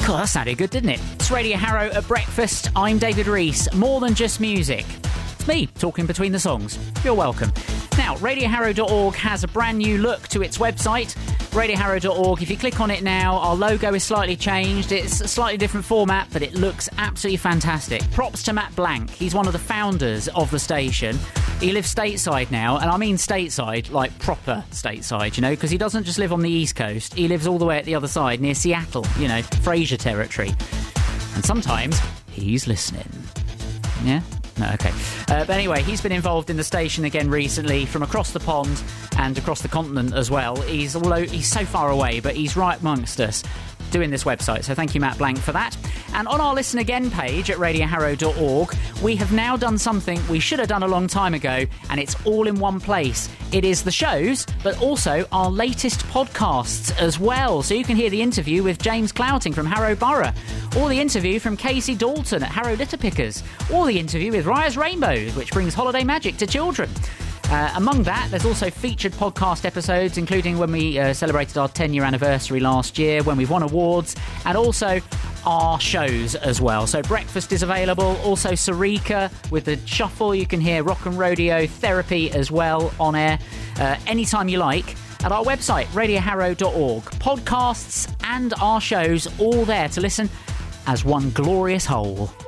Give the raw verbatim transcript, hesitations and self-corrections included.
God, that sounded good, didn't it? It's Radio Harrow at breakfast. I'm David Rees. More than just music. It's me talking between the songs. You're welcome. Now, radio harrow dot org has a brand new look to its website. radio harrow dot org. If you click on it now, our logo is slightly changed. It's a slightly different format, but it looks absolutely fantastic. Props to Matt Blank. He's one of the founders of the station. He lives stateside now, and I mean stateside, like proper stateside, you know, because he doesn't just live on the East Coast. He lives all the way at the other side, near Seattle, you know, Fraser territory. And sometimes he's listening. Yeah? No, okay. Uh, but anyway, he's been involved in the station again recently from across the pond and across the continent as well. He's all o- he's so far away, but he's right amongst us doing this website. So thank you, Matt Blank, for that. And on our Listen Again page at radio harrow dot org, we have now done something we should have done a long time ago, and it's all in one place. It is the shows, but also our latest podcasts as well. So you can hear the interview with James Clouting from Harrow Borough, or the interview from Casey Dalton at Harrow Litter Pickers, or the interview with Raya's Rainbows, which brings holiday magic to children. Uh, among that, there's also featured podcast episodes, including when we uh, celebrated our ten-year anniversary last year, when we've won awards, and also our shows as well. So Breakfast is available, also Sarika with the Shuffle. You can hear Rock and Rodeo Therapy as well on air uh, anytime you like at our website, radio harrow dot org. Podcasts and our shows all there to listen as one glorious whole.